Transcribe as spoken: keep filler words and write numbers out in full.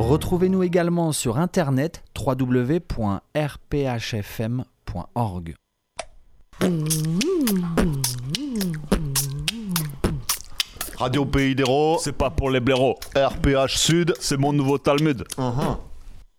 Retrouvez-nous également sur internet w w w point r p h f m point org. Radio Pays d'Hérault, c'est pas pour les blaireaux. R P H Sud, c'est mon nouveau Talmud. uh-huh.